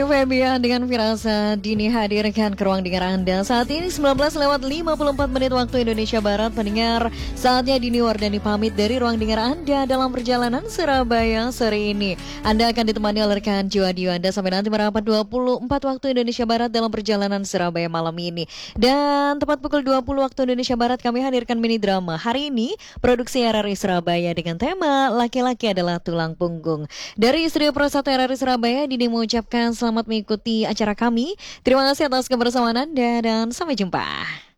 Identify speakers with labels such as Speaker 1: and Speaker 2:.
Speaker 1: Febian dengan Firasa Dini hadirkan ke ruang dengar Anda. Saat ini 19:54 waktu Indonesia Barat. Pendengar, saatnya Dini Wardani pamit dari ruang dengar Anda dalam perjalanan Surabaya sore ini. Anda akan ditemani oleh rekan Juadi Anda sampai nanti merapat 24 waktu Indonesia Barat dalam perjalanan Surabaya malam ini. Dan tepat pukul 20 waktu Indonesia Barat kami hadirkan mini drama. Hari ini produksi RRI Surabaya dengan tema Laki-laki adalah tulang punggung. Dari Studio Pro 1 RRI Surabaya, Dini mengucapkan selamat mengikuti acara kami. Terima kasih atas kebersamaan Anda dan sampai jumpa.